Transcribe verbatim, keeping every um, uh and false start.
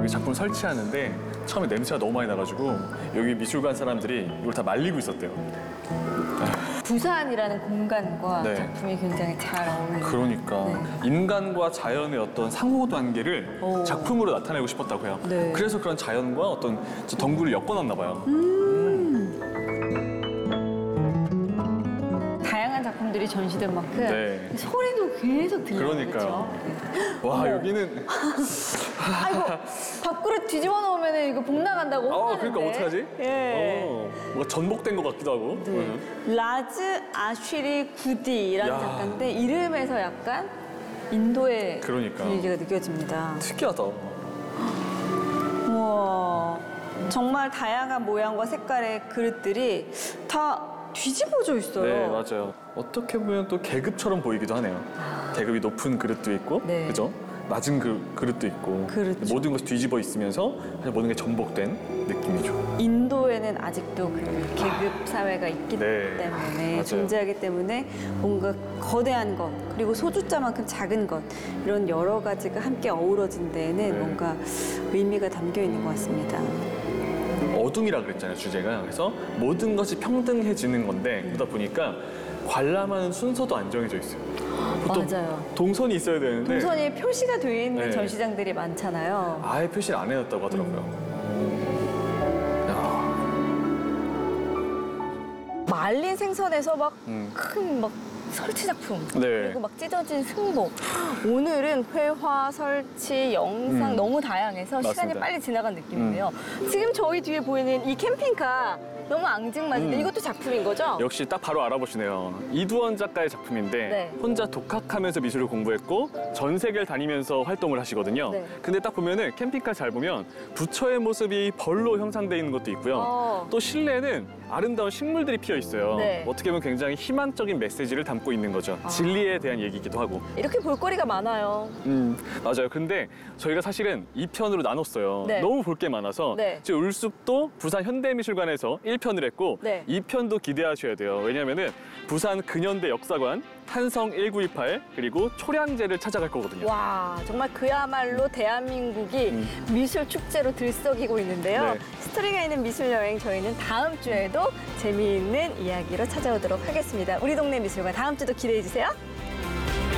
여기 작품 설치하는데 처음에 냄새가 너무 많이 나가지고 여기 미술관 사람들이 이걸 다 말리고 있었대요. 부산이라는 공간과 네. 작품이 굉장히 잘 어울리는. 그러니까 네. 인간과 자연의 어떤 상호 관계를 오. 작품으로 나타내고 싶었다고 해요. 네. 그래서 그런 자연과 어떤 저 덩굴을 엮어놨나 봐요. 다양한 작품들이 전시된 만큼 네. 소리도 계속 들려요. 그러니까요. 그렇죠? 와 어머. 여기는 아이고 밖으로 뒤집어 놓으면 이거 복 나간다고 어 혼나는데. 그러니까 어떡하지? 예. 어, 뭔가 전복된 것 같기도 하고. 네. 라즈 아쉬리 구디라는 야. 작가인데 이름에서 약간 인도의 그러니까. 분위기가 느껴집니다. 특이하다. 우와, 정말 다양한 모양과 색깔의 그릇들이 다 뒤집어져 있어요. 네 맞아요. 어떻게 보면 또 계급처럼 보이기도 하네요. 계급이 높은 그릇도 있고, 네. 그죠? 낮은 그, 그릇도 있고, 그렇죠. 모든 것이 뒤집어 있으면서 사실 모든 게 전복된 느낌이죠. 인도에는 아직도 그 계급 사회가 있기 네. 때문에 맞아요. 존재하기 때문에 뭔가 거대한 것 그리고 소주자만큼 작은 것 이런 여러 가지가 함께 어우러진 데에는 네. 뭔가 의미가 담겨 있는 것 같습니다. 어둠이라 그랬잖아요 주제가. 그래서 모든 것이 평등해지는 건데 그러다 보니까 관람하는 순서도 안 정해져 있어요. 보통 맞아요. 동선이 있어야 되는데 동선이 표시가 되어 있는 네. 전시장들이 많잖아요. 아예 표시를 안 해놨다고 하더라고요. 야, 말린 생선에서 막 음. 큰 막 설치 작품 네. 그리고 막 찢어진 승복. 오늘은 회화, 설치, 영상 음. 너무 다양해서 시간이 맞습니다. 음. 빨리 지나간 느낌이네요. 지금 저희 뒤에 보이는 이 캠핑카 너무 앙증맞은데 음. 이것도 작품인 거죠? 역시 딱 바로 알아보시네요. 이두원 작가의 작품인데 네. 혼자 독학하면서 미술을 공부했고 전 세계를 다니면서 활동을 하시거든요. 네. 근데 딱 보면은 캠핑카 잘 보면 부처의 모습이 벌로 형상되어 있는 것도 있고요. 어. 또 실내에는 아름다운 식물들이 피어 있어요. 네. 어떻게 보면 굉장히 희망적인 메시지를 담고 있는 거죠. 아. 진리에 대한 얘기이기도 하고. 이렇게 볼거리가 많아요. 음, 맞아요. 근데 저희가 사실은 이 편으로 나눴어요. 네. 너무 볼 게 많아서 네. 지금 울숙도 부산 현대미술관에서 일 편을 했고 네. 이 편도 기대하셔야 돼요. 왜냐면은 부산 근현대 역사관, 한성 천구백이십팔 그리고 초량제를 찾아갈 거거든요. 와, 정말 그야말로 대한민국이 음. 미술 축제로 들썩이고 있는데요. 네. 스토리가 있는 미술 여행 저희는 다음 주에도 재미있는 이야기로 찾아오도록 하겠습니다. 우리 동네 미술관 다음 주도 기대해 주세요.